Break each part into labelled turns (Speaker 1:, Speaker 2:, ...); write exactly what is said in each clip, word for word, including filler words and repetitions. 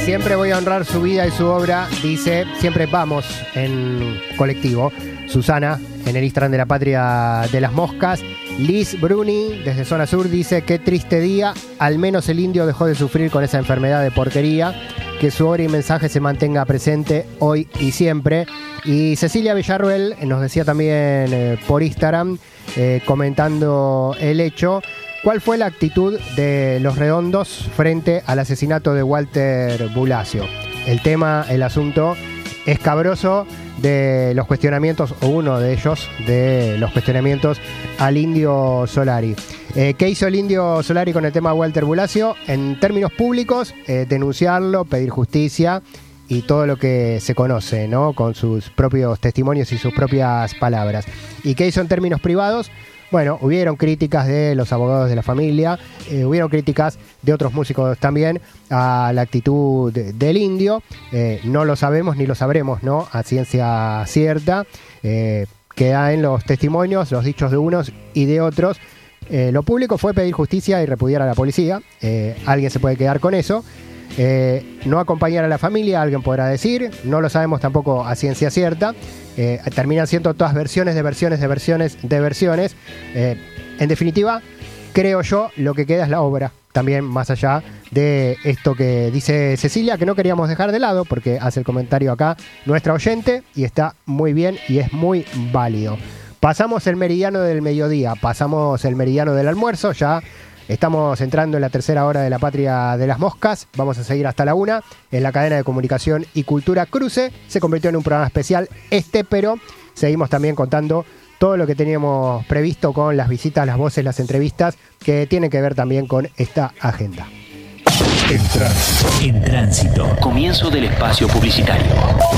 Speaker 1: Siempre voy a honrar su vida y su obra, dice, siempre vamos en colectivo. Susana, en el Instagram de la Patria de las Moscas. Liz Bruni, desde Zona Sur, dice, qué triste día, al menos el indio dejó de sufrir con esa enfermedad de porquería. Que su obra y mensaje se mantenga presente hoy y siempre. Y Cecilia Villarruel nos decía también eh, por Instagram, eh, comentando el hecho, ¿cuál fue la actitud de Los Redondos frente al asesinato de Walter Bulacio? El tema, el asunto escabroso de los cuestionamientos, o uno de ellos, de los cuestionamientos al Indio Solari. Eh, ¿Qué hizo el Indio Solari con el tema de Walter Bulacio? En términos públicos, eh, denunciarlo, pedir justicia y todo lo que se conoce, ¿no? Con sus propios testimonios y sus propias palabras. ¿Y qué hizo en términos privados? Bueno, hubieron críticas de los abogados de la familia, eh, hubieron críticas de otros músicos también a la actitud de, del Indio. Eh, no lo sabemos ni lo sabremos, ¿no? A ciencia cierta. Eh, queda en los testimonios, los dichos de unos y de otros. Eh, lo público fue pedir justicia y repudiar a la policía. Eh, alguien se puede quedar con eso. Eh, no acompañar a la familia, alguien podrá decir. No lo sabemos tampoco a ciencia cierta. Eh, terminan siendo todas versiones de versiones de versiones de versiones. Eh, en definitiva, creo yo, lo que queda es la obra. También más allá de esto que dice Cecilia, que no queríamos dejar de lado, porque hace el comentario acá nuestra oyente y está muy bien y es muy válido. Pasamos el meridiano del mediodía, pasamos el meridiano del almuerzo, ya estamos entrando en la tercera hora de la Patria de las Moscas, vamos a seguir hasta la una, en la cadena de comunicación y cultura Cruce, se convirtió en un programa especial este, pero seguimos también contando todo lo que teníamos previsto con las visitas, las voces, las entrevistas, que tienen que ver también con esta agenda.
Speaker 2: En tránsito. En tránsito. Comienzo del espacio publicitario.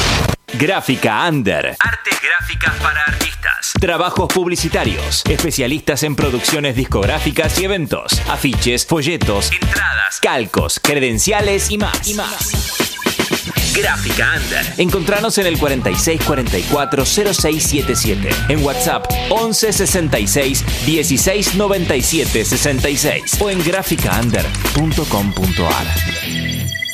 Speaker 2: Gráfica Under. Artes gráficas para artistas. Trabajos publicitarios. Especialistas en producciones discográficas y eventos. Afiches, folletos, entradas, calcos, credenciales y más. Y más. Gráfica Under. Encontranos en el cuarenta y seis cuarenta y cuatro cero seis siete siete. En WhatsApp once sesenta y seis dieciséis noventa y siete sesenta y seis. O en gráfica under punto com punto a r.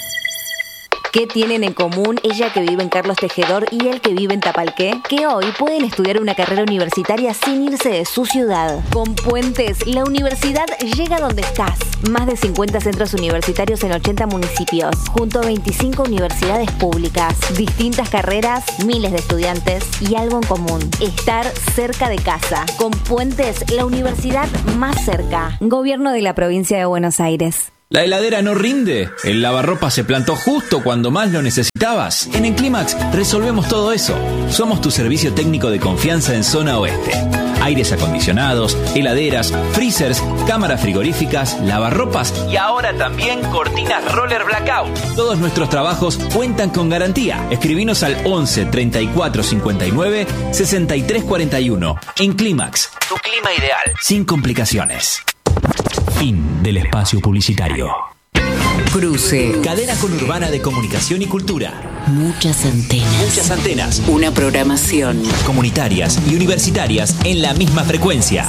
Speaker 3: ¿Qué tienen en común ella que vive en Carlos Tejedor y él que vive en Tapalqué? Que hoy pueden estudiar una carrera universitaria sin irse de su ciudad. Con Puentes, la universidad llega donde estás. Más de cincuenta centros universitarios en ochenta municipios, junto a veinticinco universidades públicas. Distintas carreras, miles de estudiantes y algo en común: estar cerca de casa. Con Puentes, la universidad más cerca. Gobierno de la provincia de Buenos Aires.
Speaker 4: ¿La heladera no rinde? ¿El lavarropa se plantó justo cuando más lo necesitabas? En Enclimax resolvemos todo eso. Somos tu servicio técnico de confianza en Zona Oeste. Aires acondicionados, heladeras, freezers, cámaras frigoríficas, lavarropas y ahora también cortinas roller blackout. Todos nuestros trabajos cuentan con garantía. Escribinos al once treinta y cuatro cincuenta y nueve sesenta y tres cuarenta y uno. Enclimax, tu clima ideal, sin complicaciones. Fin del espacio publicitario.
Speaker 5: Cruce.
Speaker 2: Cadena conurbana de comunicación y cultura.
Speaker 5: Muchas antenas.
Speaker 2: Muchas antenas.
Speaker 5: Una programación.
Speaker 2: Comunitarias y universitarias en la misma frecuencia.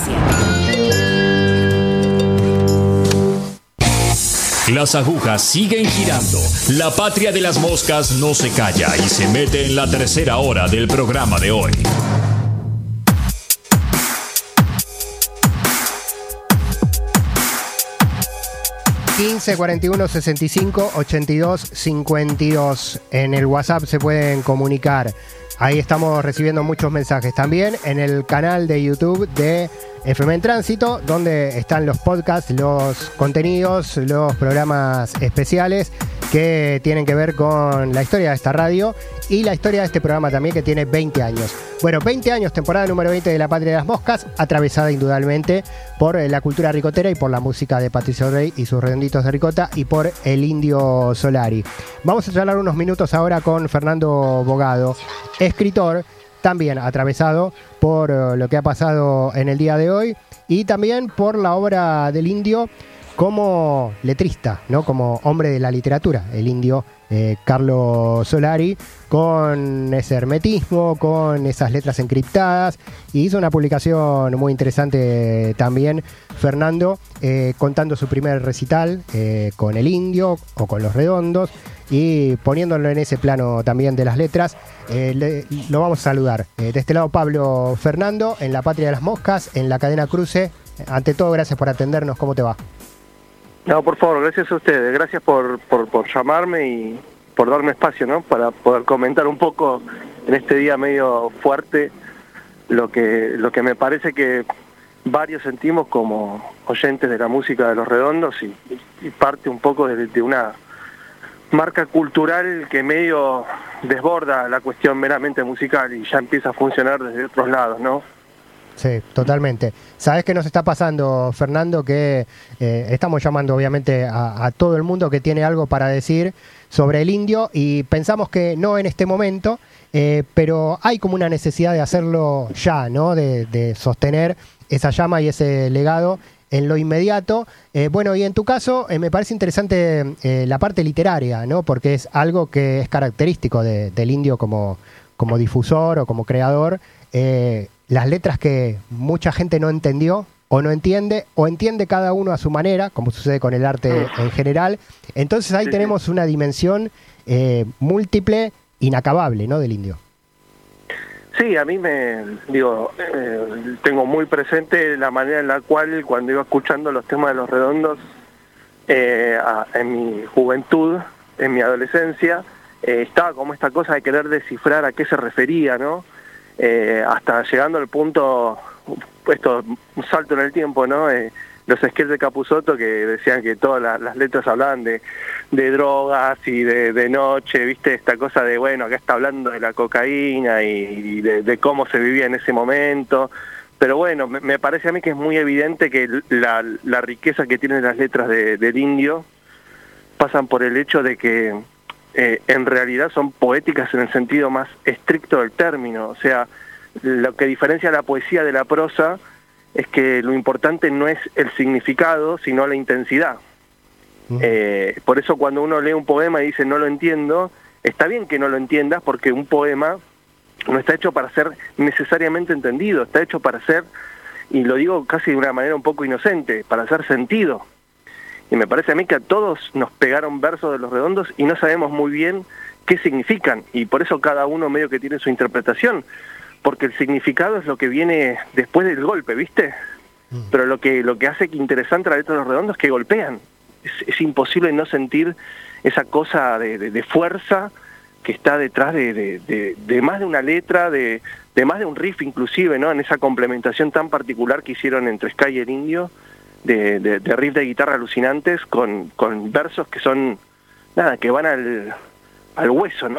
Speaker 6: Las agujas siguen girando. La Patria de las Moscas no se calla y se mete en la tercera hora del programa de hoy.
Speaker 1: quince cuarenta y uno sesenta y cinco ochenta y dos cincuenta y dos. En el WhatsApp se pueden comunicar. Ahí estamos recibiendo muchos mensajes. También en el canal de YouTube de F M en Tránsito, donde están los podcasts, los contenidos, los programas especiales que tienen que ver con la historia de esta radio y la historia de este programa también, que tiene veinte años. Bueno, veinte años, temporada número veinte de La Patria de las Moscas, atravesada indudablemente por la cultura ricotera y por la música de Patricio Rey y sus Redonditos de Ricota y por el Indio Solari. Vamos a charlar unos minutos ahora con Fernando Bogado, escritor, también atravesado por lo que ha pasado en el día de hoy y también por la obra del Indio, como letrista, ¿no? Como hombre de la literatura, el indio eh, Carlo Solari, con ese hermetismo, con esas letras encriptadas, y hizo una publicación muy interesante también, Fernando, eh, contando su primer recital eh, con el indio o con los redondos, y poniéndolo en ese plano también de las letras. Eh, le, lo vamos a saludar. Eh, de este lado, Pablo Fernando, en La Patria de las Moscas, en la cadena Cruce. Ante todo, gracias por atendernos. ¿Cómo te va?
Speaker 7: No, por favor, gracias a ustedes. Gracias por, por, por llamarme y por darme espacio, ¿no? Para poder comentar un poco en este día medio fuerte lo que, lo que me parece que varios sentimos como oyentes de la música de Los Redondos y, y parte un poco de, de una marca cultural que medio desborda la cuestión meramente musical y ya empieza a funcionar desde otros lados, ¿no?
Speaker 1: Sí, totalmente. ¿Sabés qué nos está pasando, Fernando? Que eh, estamos llamando obviamente a, a todo el mundo que tiene algo para decir sobre el indio, y pensamos que no en este momento, eh, pero hay como una necesidad de hacerlo ya, ¿no? De, de sostener esa llama y ese legado en lo inmediato. Eh, bueno, y en tu caso eh, me parece interesante eh, la parte literaria, ¿no? Porque es algo que es característico de, del indio como, como difusor o como creador. Eh, las letras que mucha gente no entendió o no entiende, o entiende cada uno a su manera, como sucede con el arte en general. Entonces ahí sí, tenemos sí. una dimensión eh, múltiple, inacabable, ¿no? Del indio.
Speaker 7: Sí, a mí me, digo, eh, tengo muy presente la manera en la cual cuando iba escuchando los temas de Los Redondos eh, a, en mi juventud, en mi adolescencia, eh, estaba como esta cosa de querer descifrar a qué se refería, ¿no? Eh, hasta llegando al punto, esto, un salto en el tiempo, ¿no? Eh, los sketches de Capusotto que decían que todas las, las letras hablaban de, de drogas y de, de noche, ¿viste? Esta cosa de, bueno, acá está hablando de la cocaína y, y de, de cómo se vivía en ese momento. Pero bueno, me, me parece a mí que es muy evidente que la, la riqueza que tienen las letras de, del indio pasan por el hecho de que Eh, en realidad son poéticas en el sentido más estricto del término. O sea, lo que diferencia la poesía de la prosa es que lo importante no es el significado, sino la intensidad. Uh-huh. Eh, por eso cuando uno lee un poema y dice no lo entiendo, está bien que no lo entiendas, porque un poema no está hecho para ser necesariamente entendido, está hecho para ser, y lo digo casi de una manera un poco inocente, para hacer sentido. Y me parece a mí que a todos nos pegaron versos de Los Redondos y no sabemos muy bien qué significan, y por eso cada uno medio que tiene su interpretación, porque el significado es lo que viene después del golpe, ¿viste? Mm. Pero lo que lo que hace que interesante la letra de Los Redondos es que golpean. Es, es imposible no sentir esa cosa de, de, de fuerza que está detrás de, de, de, de más de una letra, de, de más de un riff inclusive, ¿no? En esa complementación tan particular que hicieron entre Sky y el indio, De, de, de riff de guitarra alucinantes con, con versos que son, nada, que van al, al hueso, ¿no?